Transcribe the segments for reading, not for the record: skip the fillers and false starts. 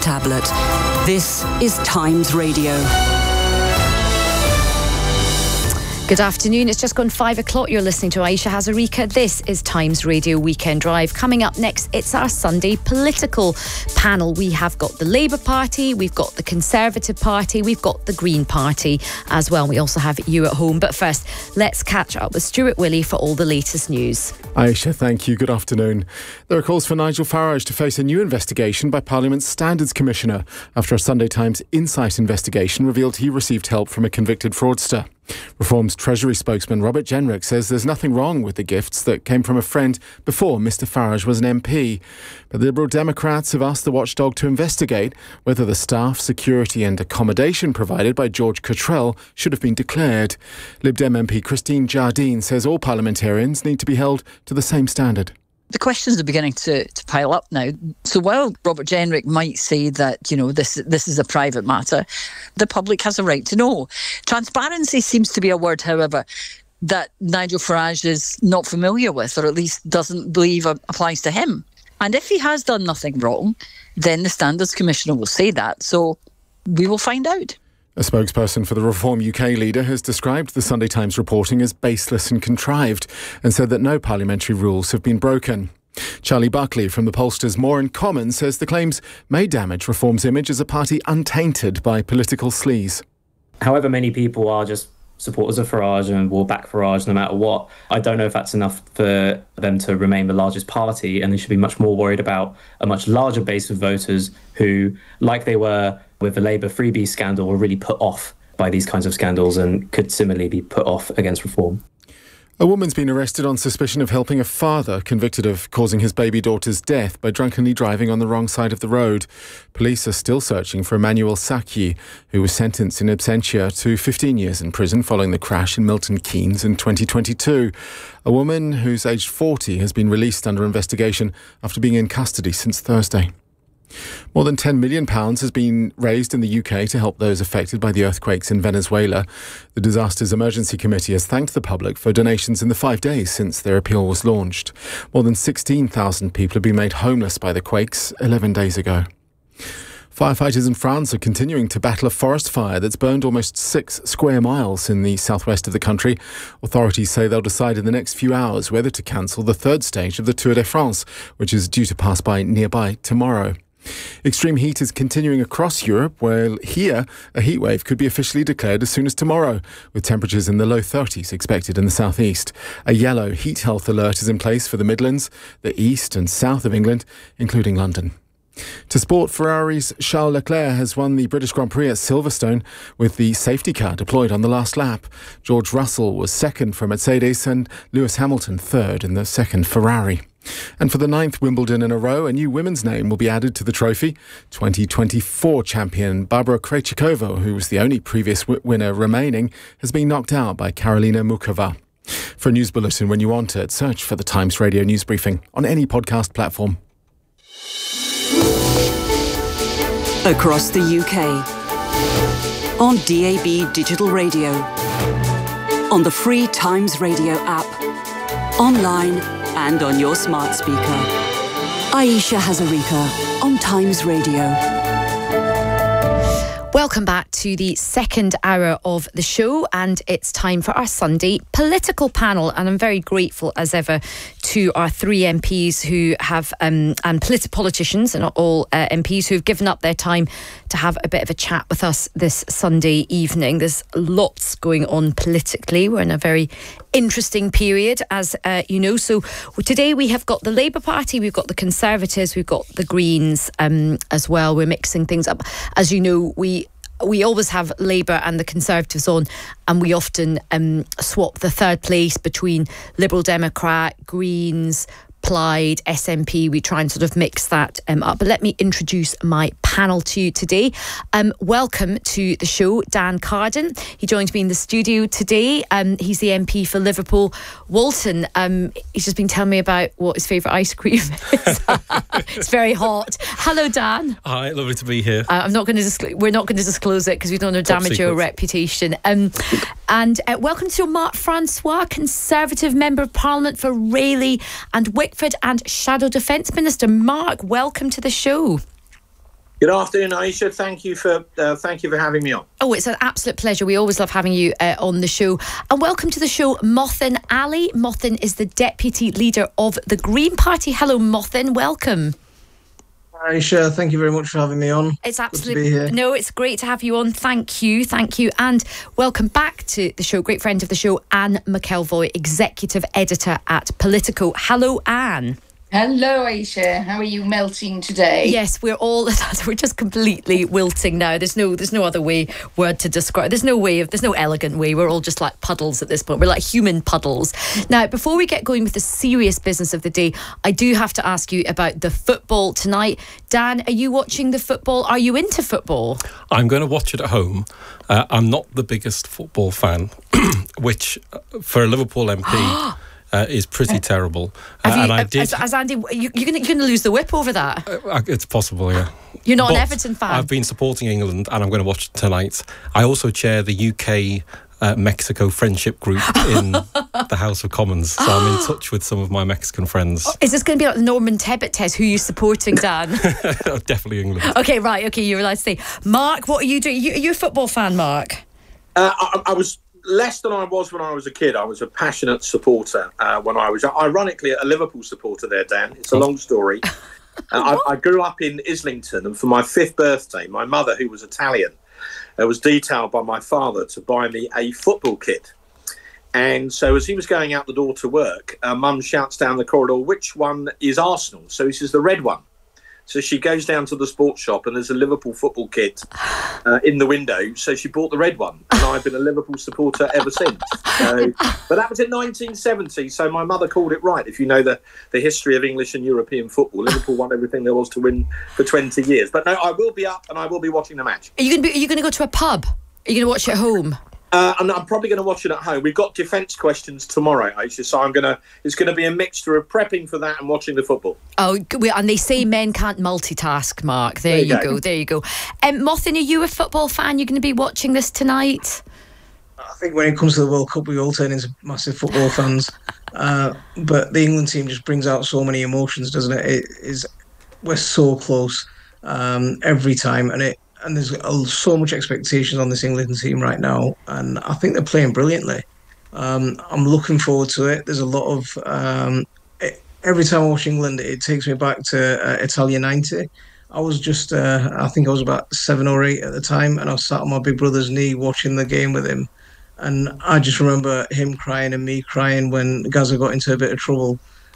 tablet. This is Times Radio. Good afternoon. It's just gone 5 o'clock. You're listening to Aisha Hazarika. This is Times Radio Weekend Drive. Coming up next, it's our Sunday political panel. We have got the Labour Party, we've got the Conservative Party, we've got the Green Party as well. We also have you at home. But first, let's catch up with Stuart Willey for all the latest news. Aisha, thank you. Good afternoon. There are calls for Nigel Farage to face a new investigation by Parliament's Standards Commissioner after a Sunday Times Insight investigation revealed he received help from a convicted fraudster. Reform's Treasury spokesman Robert Jenrick says there's nothing wrong with the gifts that came from a friend before Mr Farage was an MP. But the Liberal Democrats have asked the watchdog to investigate whether the staff, security and accommodation provided by George Cottrell should have been declared. Lib Dem MP Christine Jardine says all parliamentarians need to be held to the same standard. The questions are beginning to pile up now. So while Robert Jenrick might say that, this is a private matter, the public has a right to know. Transparency seems to be a word, however, that Nigel Farage is not familiar with, or at least doesn't believe applies to him. And if he has done nothing wrong, then the Standards Commissioner will say that. So we will find out. A spokesperson for the Reform UK leader has described the Sunday Times reporting as baseless and contrived and said that no parliamentary rules have been broken. Charlie Buckley from the pollsters More in Common says the claims may damage Reform's image as a party untainted by political sleaze. However many people are just supporters of Farage and will back Farage no matter what, I don't know if that's enough for them to remain the largest party, and they should be much more worried about a much larger base of voters who, like they were with the Labour freebie scandal, were really put off by these kinds of scandals and could similarly be put off against reform. A woman's been arrested on suspicion of helping a father convicted of causing his baby daughter's death by drunkenly driving on the wrong side of the road. Police are still searching for Emmanuel Sacchi, who was sentenced in absentia to 15 years in prison following the crash in Milton Keynes in 2022. A woman who's aged 40 has been released under investigation after being in custody since Thursday. More than £10 million has been raised in the UK to help those affected by the earthquakes in Venezuela. The Disasters Emergency Committee has thanked the public for donations in the 5 days since their appeal was launched. More than 16,000 people have been made homeless by the quakes 11 days ago. Firefighters in France are continuing to battle a forest fire that's burned almost 6 square miles in the southwest of the country. Authorities say they'll decide in the next few hours whether to cancel the third stage of the Tour de France, which is due to pass by nearby tomorrow. Extreme heat is continuing across Europe, where here a heatwave could be officially declared as soon as tomorrow, with temperatures in the low 30s expected in the southeast. A yellow heat health alert is in place for the Midlands, the east and south of England, including London. To sport, Ferrari's Charles Leclerc has won the British Grand Prix at Silverstone with the safety car deployed on the last lap. George Russell was second for Mercedes and Lewis Hamilton third in the second Ferrari. And for the 9th Wimbledon in a row, a new women's name will be added to the trophy. 2024 champion Barbara Krejcikova, who was the only previous winner remaining, has been knocked out by Karolina Muchova. For a news bulletin when you want it, search for the Times Radio News Briefing on any podcast platform. Across the UK, on DAB Digital Radio, on the free Times Radio app, online and on your smart speaker. Aisha Hazarika on Times Radio. Welcome back to the second hour of the show, and it's time for our Sunday political panel. And I'm very grateful as ever to our three MPs who have, and politicians and all MPs who have given up their time to have a bit of a chat with us this Sunday evening. There's lots going on politically. We're in a very interesting period, as you know. So today we have got the Labour Party, we've got the Conservatives, we've got the Greens as well. We're mixing things up. As you know, we always have Labour and the Conservatives on, and we often swap the third place between Liberal Democrat, Greens, Plaid, SNP. We try and sort of mix that up. But let me introduce my panel to you today. Welcome to the show, Dan Carden. He joins me in the studio today. He's the MP for Liverpool Walton. He's just been telling me about what his favourite ice cream is. It's very hot. Hello, Dan. Hi, lovely to be here. We're not going to disclose it because we don't want to damage your reputation. And welcome to Mark Francois, Conservative Member of Parliament for Rayleigh and Wickford and Shadow Defence Minister. Mark, welcome to the show. Good afternoon, Aisha. Thank you for having me on. Oh, it's an absolute pleasure. We always love having you on the show. And welcome to the show, Mothin Ali. Mothin is the deputy leader of the Green Party. Hello, Mothin. Welcome. Aisha, thank you very much for having me on. It's absolutely no, it's great to have you on. Thank you, and welcome back to the show. Great friend of the show, Anne McElvoy, executive editor at Politico. Hello, Anne. Hello, Aisha. How are you melting today? Yes, we're just completely wilting now. There's no other word to describe. There's no elegant way. We're all just like puddles at this point. We're like human puddles. Now, before we get going with the serious business of the day, I do have to ask you about the football tonight. Dan, are you watching the football? Are you into football? I'm going to watch it at home. I'm not the biggest football fan, which for a Liverpool MP... is pretty terrible. As Andy, you're going to lose the whip over that? It's possible, yeah. You're not an Everton fan? I've been supporting England and I'm going to watch it tonight. I also chair the UK Mexico friendship group in the House of Commons, so I'm in touch with some of my Mexican friends. Is this going to be like the Norman Tebbit test? Who are you supporting, Dan? Definitely England. Okay, right. Okay, you're allowed to say. Mark, what are you doing? Are you a football fan, Mark? I was... less than I was when I was a kid. I was a passionate supporter when I was, ironically, a Liverpool supporter there, Dan. It's a long story. I grew up in Islington, and for my 5th birthday, my mother, who was Italian, was detailed by my father to buy me a football kit. And so as he was going out the door to work, Mum shouts down the corridor, "Which one is Arsenal?" So he says, "The red one." So she goes down to the sports shop and there's a Liverpool football kit in the window. So she bought the red one. And I've been a Liverpool supporter ever since. But that was in 1970. So my mother called it right. If you know the history of English and European football, Liverpool won everything there was to win for 20 years. But no, I will be up and I will be watching the match. Are you going to go to a pub? Are you going to watch it at home? I'm probably going to watch it at home. We've got defence questions tomorrow, Aisha, so it's going to be a mixture of prepping for that and watching the football. Oh, and they say men can't multitask, Mark. There you go. Mothin, are you a football fan? You're going to be watching this tonight? I think when it comes to the World Cup, we all turn into massive football fans. But the England team just brings out so many emotions, doesn't it? We're so close every time, and there's so much expectations on this England team right now, and I think they're playing brilliantly. I'm looking forward to it. There's a lot of... every time I watch England, it takes me back to Italia 90. I was just, I think I was about 7 or 8 at the time, and I was sat on my big brother's knee watching the game with him. And I just remember him crying and me crying when Gaza got into a bit of trouble.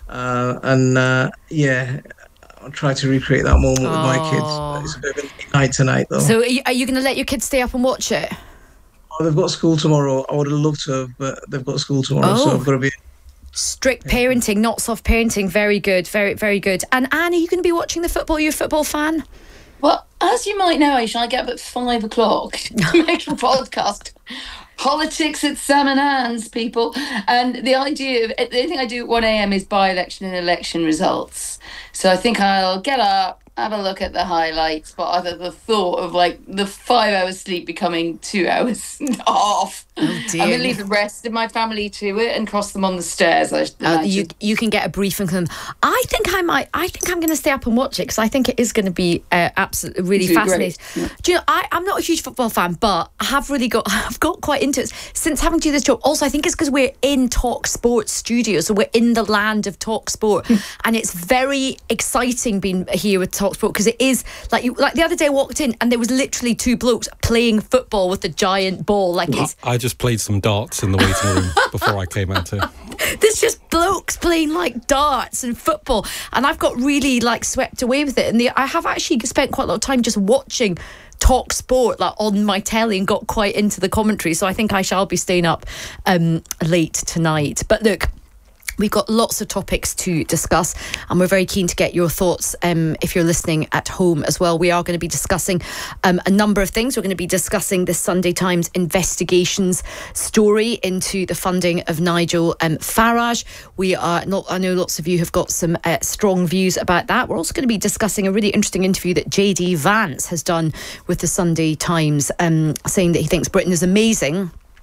I'll try to recreate that moment with my kids. It's a bit of a night tonight, though. So are you going to let your kids stay up and watch it? Oh, they've got school tomorrow. I would have loved to have, but they've got school tomorrow, so I've got to be... Strict parenting, not soft parenting. Very good, very, very good. And Anne, are you going to be watching the football? Are you a football fan? Well, as you might know, Aisha, I get up at 5 o'clock to make a podcast. Politics at Sam and Anne's, people. And the idea of the thing I do at 1 a.m. is by-election and election results. So I think I'll get up, have a look at the highlights, but I thought the thought of like the 5 hours sleep becoming 2 hours off. Oh dear. I'm going to leave the rest of my family to it and cross them on the stairs. You can get a briefing from them. I think I'm going to stay up and watch it because I think it is going to be absolutely really fascinating. Yeah. Do you know, I'm not a huge football fan, but I've got quite into it since having to do this job. Also, I think it's because we're in Talk Sport studios, so we're in the land of Talk Sport, and it's very exciting being here with Talk Sport because it is like the other day I walked in and there was literally 2 blokes playing football with a giant ball. I just played some darts in the waiting room before I came out here. There's just blokes playing like darts and football, and I've got really like swept away with it. And I have actually spent quite a lot of time just watching Talk Sport like on my telly and got quite into the commentary. So I think I shall be staying up late tonight. But look, we've got lots of topics to discuss and we're very keen to get your thoughts if you're listening at home as well. We are going to be discussing a number of things. We're going to be discussing the Sunday Times investigations story into the funding of Nigel Farage. I know lots of you have got some strong views about that. We're also going to be discussing a really interesting interview that JD Vance has done with the Sunday Times, saying that he thinks Britain is amazing,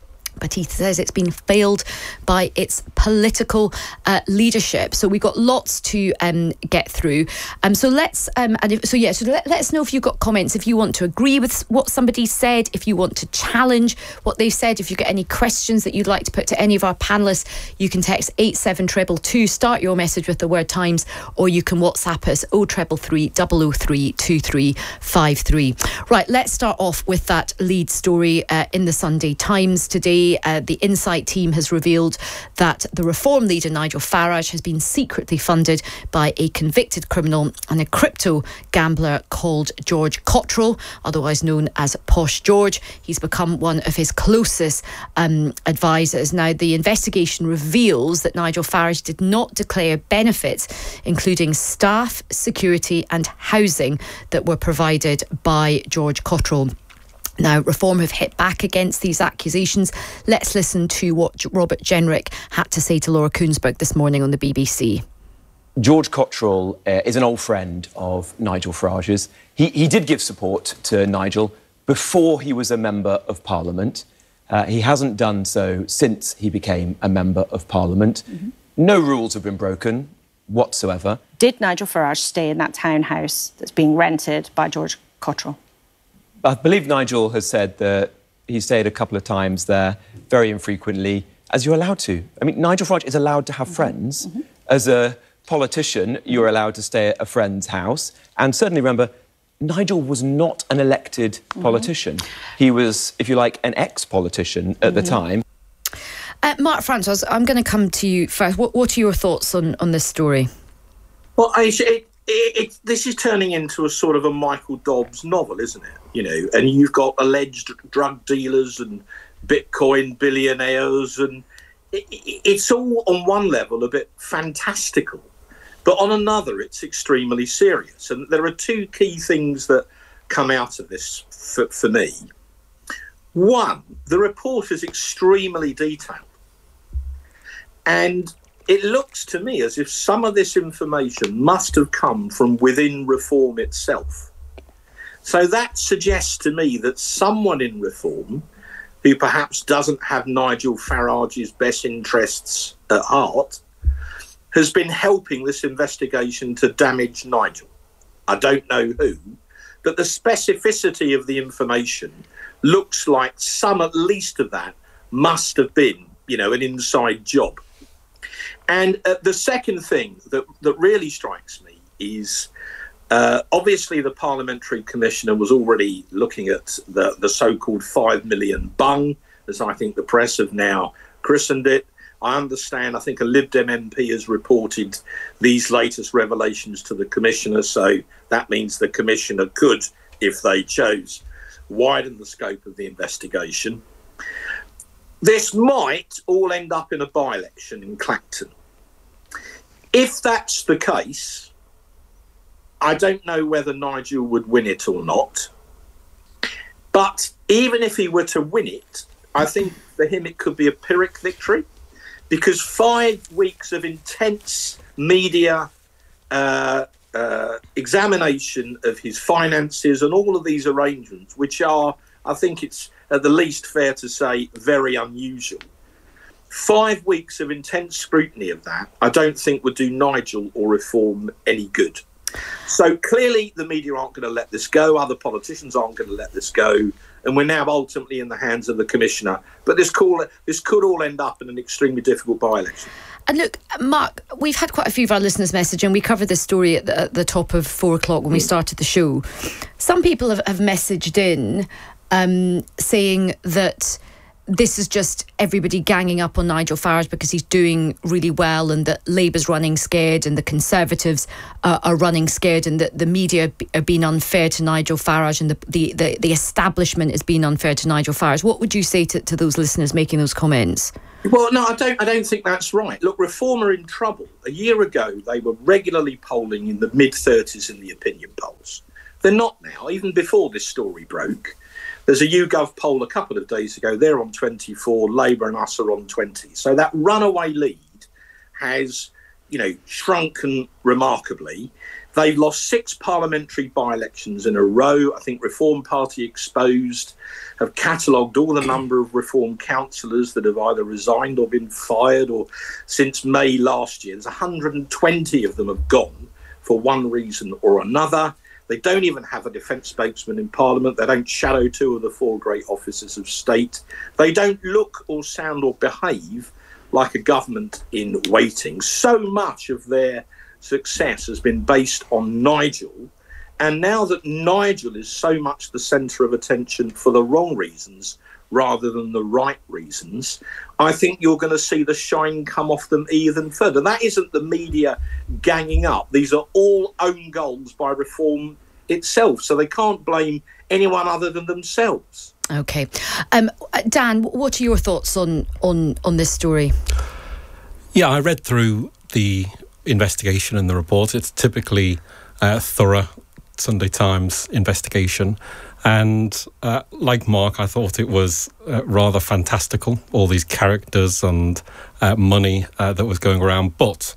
but he says it's been failed by its political leadership. So we've got lots to get through. So let's let us know if you've got comments, if you want to agree with what somebody said, if you want to challenge what they've said, if you've got any questions that you'd like to put to any of our panellists, you can text 87222, start your message with the word Times, or you can WhatsApp us 0333 003 2353. Right, let's start off with that lead story in the Sunday Times today. The Insight team has revealed that the Reform leader Nigel Farage has been secretly funded by a convicted criminal and a crypto gambler called George Cottrell, otherwise known as Posh George. He's become one of his closest advisors. Now, the investigation reveals that Nigel Farage did not declare benefits, including staff, security and housing, that were provided by George Cottrell. Now, Reform have hit back against these accusations. Let's listen to what Robert Jenrick had to say to Laura Kuenssberg this morning on the BBC. George Cottrell is an old friend of Nigel Farage's. He did give support to Nigel before he was a Member of Parliament. He hasn't done so since he became a Member of Parliament. Mm-hmm. No rules have been broken whatsoever. Did Nigel Farage stay in that townhouse that's being rented by George Cottrell? I believe Nigel has said that he stayed a couple of times there, very infrequently, as you're allowed to. I mean, Nigel Farage is allowed to have friends. Mm-hmm. As a politician, you're allowed to stay at a friend's house. And certainly, remember, Nigel was not an elected politician. He was, if you like, an ex-politician at the time. Mark Francis, I'm going to come to you first. What are your thoughts on this story? Well, this is turning into a sort of a Michael Dobbs novel, isn't it? You know, and you've got alleged drug dealers and Bitcoin billionaires, and it's all on one level a bit fantastical, but on another it's extremely serious. And there are two key things that come out of this for me. One, the report is extremely detailed, and it looks to me as if some of this information must have come from within Reform itself. So that suggests to me that someone in Reform, who perhaps doesn't have Nigel Farage's best interests at heart, has been helping this investigation to damage Nigel. I don't know who, but the specificity of the information looks like some at least of that must have been, you know, an inside job. And the second thing that really strikes me is obviously the Parliamentary Commissioner was already looking at the so-called 5 million bung, as I think the press have now christened it. I understand, I think a Lib Dem MP has reported these latest revelations to the Commissioner, so that means the Commissioner could, if they chose, widen the scope of the investigation. This might all end up in a by-election in Clacton. If that's the case, I don't know whether Nigel would win it or not. But even if he were to win it, I think for him it could be a Pyrrhic victory, because 5 weeks of intense media examination of his finances and all of these arrangements, which are, I think it's at the least fair to say, very unusual. 5 weeks of intense scrutiny of that, I don't think would do Nigel or Reform any good. So clearly the media aren't going to let this go. Other politicians aren't going to let this go. And we're now ultimately in the hands of the Commissioner. But this could all end up in an extremely difficult by-election. And look, Mark, we've had quite a few of our listeners message, and we covered this story at the top of 4 o'clock when we started the show. Some people have messaged in saying that this is just everybody ganging up on Nigel Farage because he's doing really well, and that Labour's running scared and the Conservatives are running scared, and that the media are being unfair to Nigel Farage, and the establishment is being unfair to Nigel Farage. What would you say to those listeners making those comments? Well, no, I don't think that's right. Look, Reform are in trouble. A year ago, they were regularly polling in the mid-30s in the opinion polls. They're not now, even before this story broke. There's a YouGov poll a couple of days ago. They're on 24. Labour and us are on 20. So that runaway lead has, shrunken remarkably. They've lost 6 parliamentary by-elections in a row. I think Reform Party Exposed have catalogued all the number of Reform councillors that have either resigned or been fired, or since May last year. There's 120 of them have gone for one reason or another. They don't even have a defence spokesman in Parliament. They don't shadow 2 of the 4 great officers of state. They don't look or sound or behave like a government in waiting. So much of their success has been based on Nigel, and now that Nigel is so much the centre of attention for the wrong reasons rather than the right reasons, I think you're going to see the shine come off them even further. That isn't the media ganging up. These are all own goals by Reform itself, so they can't blame anyone other than themselves. Okay. Dan, what are your thoughts on this story? Yeah, I read through the investigation and the report. It's typically a thorough Sunday Times investigation, and like Mark, I thought it was rather fantastical, all these characters and money that was going around. But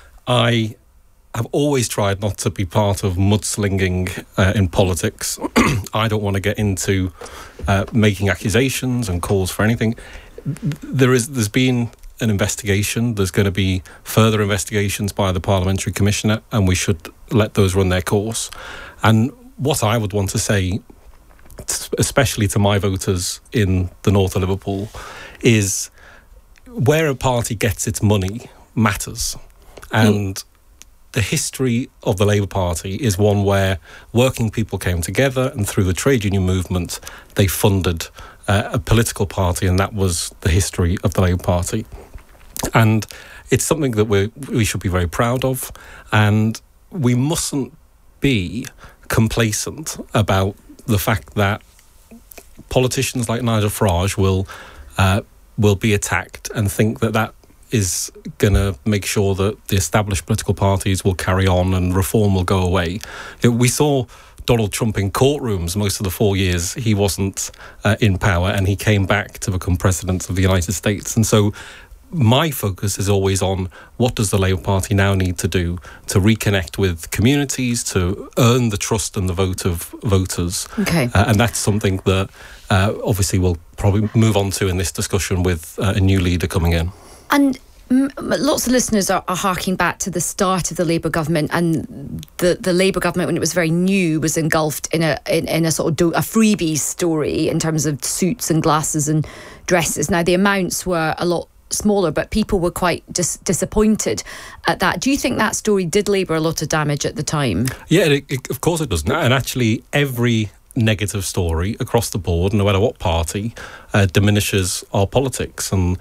I have always tried not to be part of mudslinging in politics. I don't want to get into making accusations and calls for anything. There's been an investigation. There's going to be further investigations by the Parliamentary Commissioner, and we should let those run their course. And what I would want to say, especially to my voters in the north of Liverpool, is where a party gets its money matters. And the history of the Labour Party is one where working people came together, and through the trade union movement, they funded a political party, and that was the history of the Labour Party. And it's something that we should be very proud of, and we mustn't be complacent about the fact that politicians like Nigel Farage will be attacked and think that is going to make sure that the established political parties will carry on and reform will go away. We saw Donald Trump in courtrooms most of the 4 years he wasn't in power, and he came back to become president of the United States. And so my focus is always on what does the Labour Party now need to do to reconnect with communities, to earn the trust and the vote of voters. Okay. And that's something that obviously we'll probably move on to in this discussion with a new leader coming in. And lots of listeners are harking back to the start of the Labour government, and the Labour government, when it was very new, was engulfed in a sort of a freebies story in terms of suits and glasses and dresses. Now, the amounts were a lot smaller, but people were quite disappointed at that. Do you think that story did Labour a lot of damage at the time? Yeah, of course it does. And actually, every negative story across the board, no matter what party, diminishes our politics, and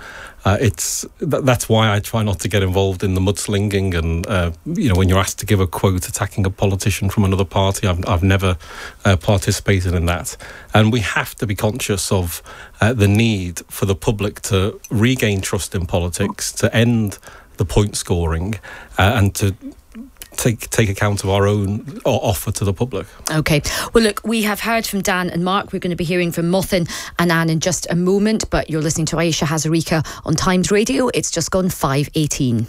that's why I try not to get involved in the mudslinging. And when you're asked to give a quote attacking a politician from another party, I've never participated in that. And we have to be conscious of the need for the public to regain trust in politics, to end the point scoring, and to take account of our own offer to the public. OK. Well, look, we have heard from Dan and Mark. We're going to be hearing from Mothin and Anne in just a moment, but you're listening to Aisha Hazarika on Times Radio. It's just gone 5:18.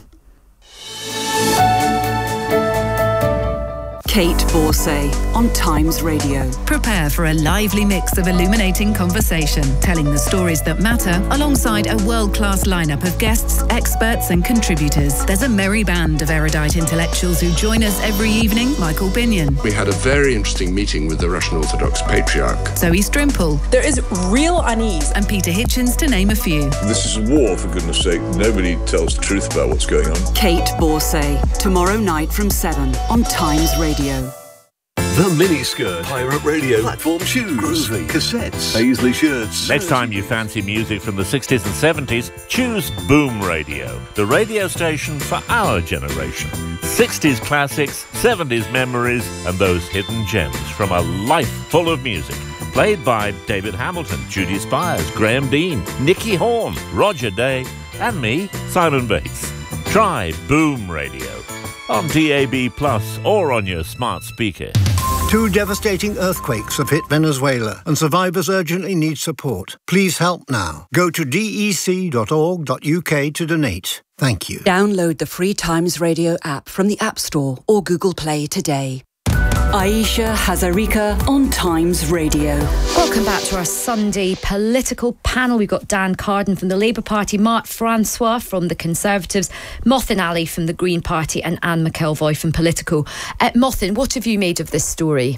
Kate Borsay on Times Radio. Prepare for a lively mix of illuminating conversation, telling the stories that matter alongside a world-class lineup of guests, experts and contributors. There's a merry band of erudite intellectuals who join us every evening. Michael Binion. We had a very interesting meeting with the Russian Orthodox Patriarch. Zoe Strimple. There is real unease. And Peter Hitchens, to name a few. This is war, for goodness sake. Nobody tells the truth about what's going on. Kate Borsay, tomorrow night from 7 on Times Radio. The Miniskirt, Pirate Radio, platform shoes, Groovy, cassettes, Paisley shirts. Next time you fancy music from the 60s and 70s, choose Boom Radio, the radio station for our generation. 60s classics, 70s memories, and those hidden gems from a life full of music. Played by David Hamilton, Judy Spires, Graham Dean, Nicky Horn, Roger Day, and me, Simon Bates. Try Boom Radio on DAB+ or on your smart speaker. 2 devastating earthquakes have hit Venezuela and survivors urgently need support. Please help now. Go to dec.org.uk to donate. Thank you. Download the free Times Radio app from the App Store or Google Play today. Aisha Hazarika on Times Radio. Welcome back to our Sunday political panel. We've got Dan Carden from the Labour Party, Mark Francois from the Conservatives, Mothin Ali from the Green Party and Anne McElvoy from Politico. Mothin, what have you made of this story?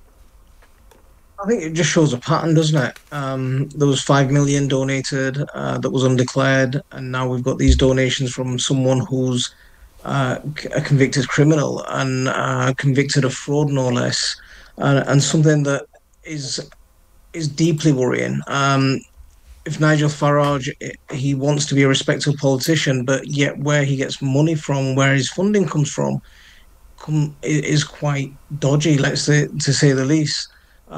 I think it just shows a pattern, doesn't it? There was 5 million donated that was undeclared, and now we've got these donations from someone who's a convicted criminal and convicted of fraud, no less, and something that is deeply worrying. If Nigel Farage, he wants to be a respectable politician, but yet where he gets money from, where his funding comes from, is quite dodgy, let's say, to say the least.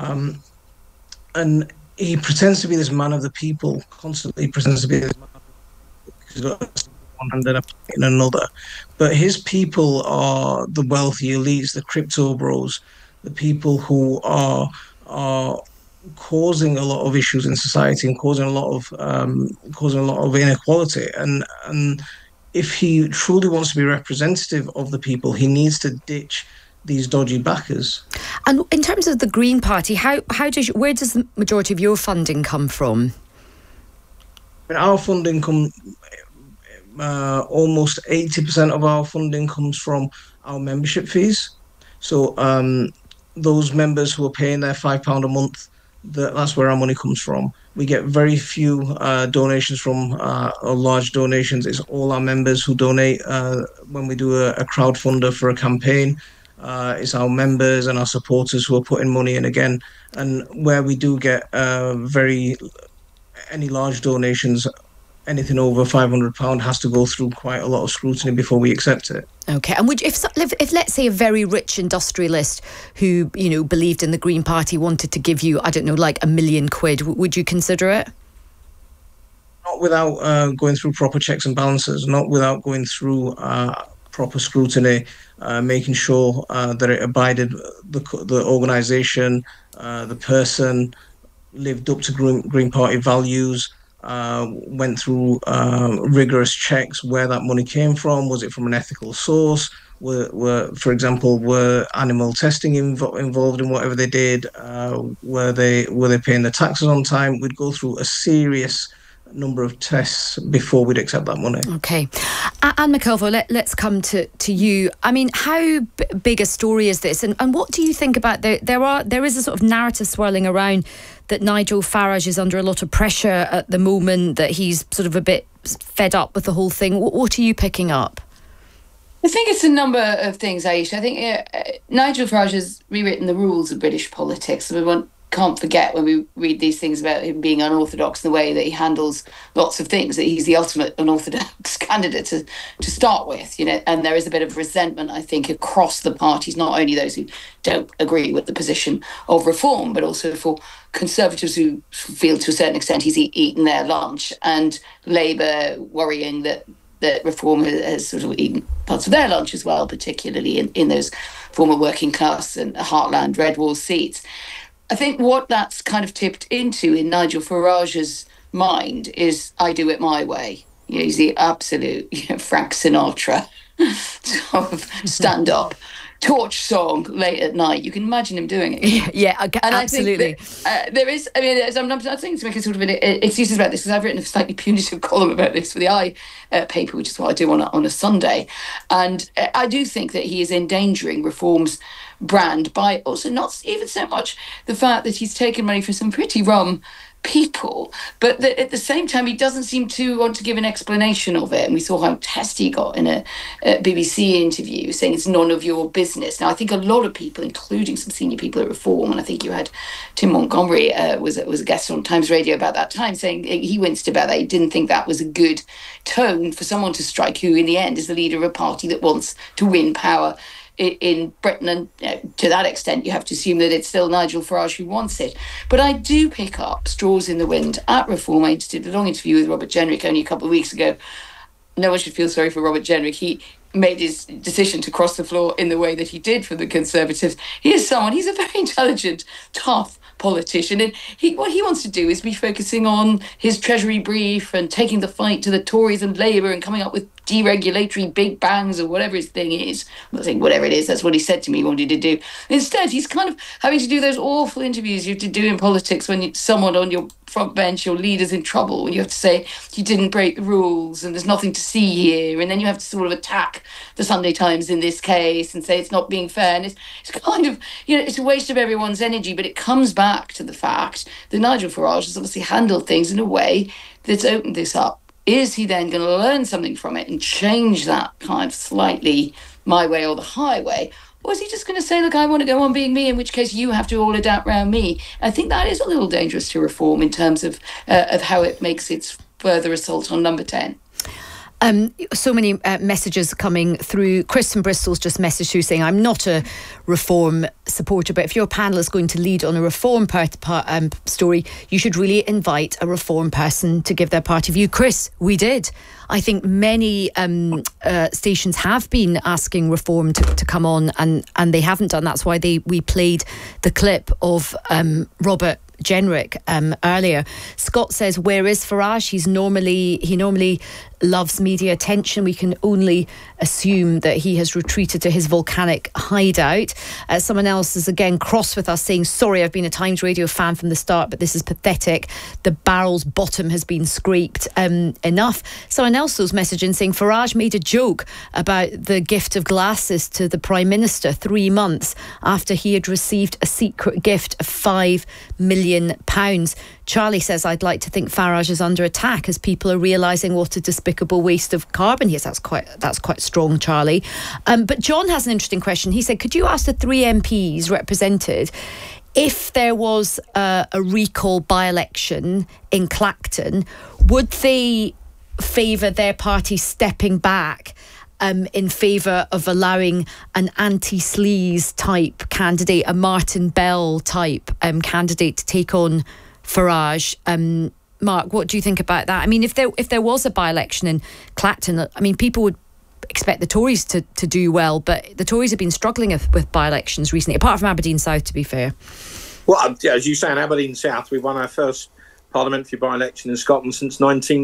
And he pretends to be this man of the people, constantly pretends to be this man of the people. He's got one hand in another. But his people are the wealthy elites, the crypto bros, the people who are causing a lot of issues in society and causing a lot of inequality. And if he truly wants to be representative of the people, he needs to ditch these dodgy backers. And in terms of the Green Party, where does the majority of your funding come from? Our funding almost 80% of our funding comes from our membership fees. So those members who are paying their £5 a month, that's where our money comes from. We get very few donations from large donations. It's all our members who donate when we do a crowdfunder for a campaign. It's our members and our supporters who are putting money in again. And where we do get any large donations, anything over £500 has to go through quite a lot of scrutiny before we accept it. Okay, and if let's say a very rich industrialist who believed in the Green Party wanted to give you, I don't know, like £1 million, would you consider it? Not without going through proper checks and balances, not without going through proper scrutiny, making sure that it abided the organisation, the person lived up to Green Party values, went through rigorous checks where that money came from. Was it from an ethical source? For example, were animal testing involved in whatever they did? Were they paying their taxes on time? We'd go through a serious number of tests before we'd accept that money. Okay. Anne McElvoy, let's come to you. I mean, how big a story is this? And what do you think about there is a sort of narrative swirling around that Nigel Farage is under a lot of pressure at the moment, that he's sort of a bit fed up with the whole thing. What are you picking up? I think it's a number of things, Aisha. I think Nigel Farage has rewritten the rules of British politics. We can't forget when we read these things about him being unorthodox in the way that he handles lots of things, that he's the ultimate unorthodox candidate to start with, and there is a bit of resentment, I think, across the parties, not only those who don't agree with the position of reform, but also for Conservatives who feel to a certain extent he's eaten their lunch, and Labour worrying that reform has sort of eaten parts of their lunch as well, particularly in those former working class and heartland red wall seats. I think what that's kind of tipped into in Nigel Farage's mind is, I do it my way. He's the absolute Frank Sinatra sort of stand-up torch song late at night. You can imagine him doing it. Yeah, absolutely. I think that, there is, I'm not saying to make a sort of excuses about this, because I've written a slightly punitive column about this for the I paper, which is what I do on a Sunday. And I do think that he is endangering reform's brand by also not even so much the fact that he's taken money from some pretty rum people, but that at the same time he doesn't seem to want to give an explanation of it. And we saw how testy he got in a BBC interview, saying it's none of your business. Now, I think a lot of people, including some senior people at Reform, and I think you had Tim Montgomery was a guest on Times Radio about that time, saying he winced about that. He didn't think that was a good tone for someone to strike, who in the end is the leader of a party that wants to win power in Britain, and to that extent you have to assume that it's still Nigel Farage who wants it. But I do pick up straws in the wind at Reform. I did a long interview with Robert Jenrick only a couple of weeks ago. No one should feel sorry for Robert Jenrick. He made his decision to cross the floor in the way that he did for the Conservatives. He's a very intelligent, tough politician, and what he wants to do is be focusing on his Treasury brief and taking the fight to the Tories and Labour and coming up with deregulatory big bangs or whatever his thing is. I'm not saying whatever it is, that's what he said to me he wanted to do. Instead, he's kind of having to do those awful interviews you have to do in politics when someone on your front bench, your leader's in trouble, when you have to say you didn't break the rules and there's nothing to see here, and then you have to sort of attack the Sunday Times in this case and say it's not being fair. And it's kind of, it's a waste of everyone's energy, but it comes back to the fact that Nigel Farage has obviously handled things in a way that's opened this up. Is he then going to learn something from it and change that kind of slightly my way or the highway? Or is he just going to say, look, I want to go on being me, in which case you have to all adapt around me? I think that is a little dangerous to reform in terms of how it makes its further assault on number 10. So many messages coming through. Chris from Bristol's just messaged through saying, I'm not a reform supporter, but if your panel is going to lead on a reform story, you should really invite a reform person to give their party view. Chris, we did. I think many stations have been asking reform to come on, and they haven't done. That's why we played the clip of Robert Jenrick earlier. Scott says, where is Farage? He normally loves media attention. We can only assume that he has retreated to his volcanic hideout. Someone else is again cross with us saying, sorry, I've been a Times Radio fan from the start, but this is pathetic. The barrel's bottom has been scraped. Enough. Someone else was messaging saying Farage made a joke about the gift of glasses to the Prime Minister 3 months after he had received a secret gift of £5 million. Charlie says, I'd like to think Farage is under attack as people are realising what a despicable waste of carbon he is. That's quite strong, Charlie. But John has an interesting question. He said, could you ask the 3 MPs represented if there was a recall by-election in Clacton, would they favour their party stepping back in favour of allowing an anti-sleaze type candidate, a Martin Bell type candidate to take on Farage? Mark, what do you think about that? I mean, if there was a by-election in Clacton, I mean, people would expect the Tories to do well, but the Tories have been struggling with by-elections recently, apart from Aberdeen South, to be fair. Well, as you say, in Aberdeen South, we won our first parliamentary by-election in Scotland since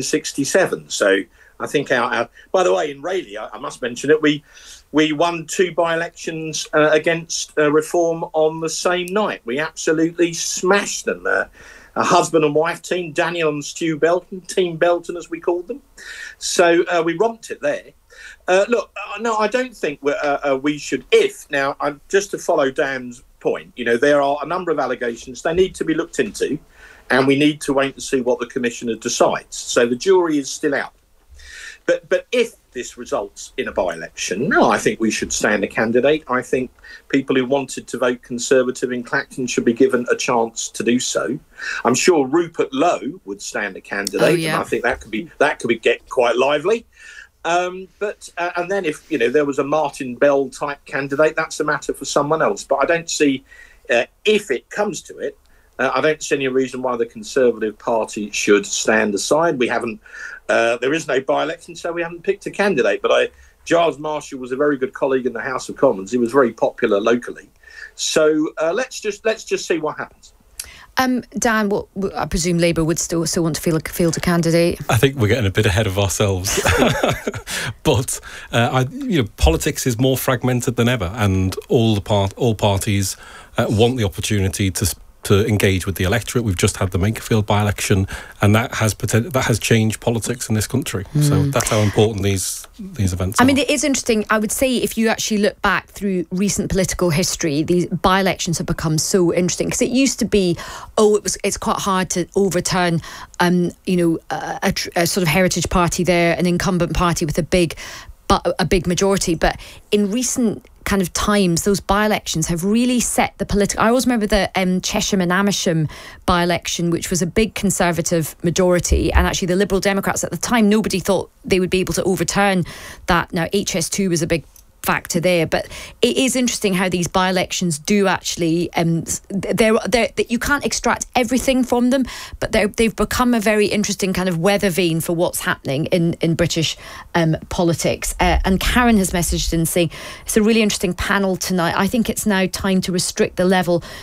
1967. So I think by the way, in Rayleigh, I must mention it, we won 2 by-elections against Reform on the same night. We absolutely smashed them. A husband and wife team, Daniel and Stu Belton, Team Belton as we called them. So we romped it there. Look, no, I don't think we should, just to follow Dan's point, there are a number of allegations. They need to be looked into, and we need to wait and see what the Commissioner decides. So the jury is still out. But if this results in a by-election, no, I think we should stand a candidate. I think people who wanted to vote Conservative in Clacton should be given a chance to do so. I'm sure Rupert Lowe would stand a candidate, and I think that could get quite lively. And then if there was a Martin Bell type candidate, that's a matter for someone else. But I don't see, if it comes to it, I don't see any reason why the Conservative Party should stand aside. We haven't. There is no by-election, so we haven't picked a candidate. But Giles Marshall was a very good colleague in the House of Commons. He was very popular locally. So let's just see what happens. Dan, I presume Labour would still want to field a candidate. I think we're getting a bit ahead of ourselves. But politics is more fragmented than ever, and all parties want the opportunity to engage with the electorate. We've just had the Makerfield by-election, and that has changed politics in this country. So that's how important these events are. I mean, it is interesting. I would say if you actually look back through recent political history, these by-elections have become so interesting, because it used to be, it's quite hard to overturn a sort of heritage party there, an incumbent party with a big majority. But in recent kind of times, those by-elections have really set the political... I always remember the Chesham and Amersham by-election, which was a big Conservative majority, and actually the Liberal Democrats at the time, nobody thought they would be able to overturn that. Now, HS2 was a big factor there, but it is interesting how these by-elections do actually you can't extract everything from them, but they've become a very interesting kind of weather vane for what's happening in British politics. And Karen has messaged in saying it's a really interesting panel tonight. I think it's now time to restrict the level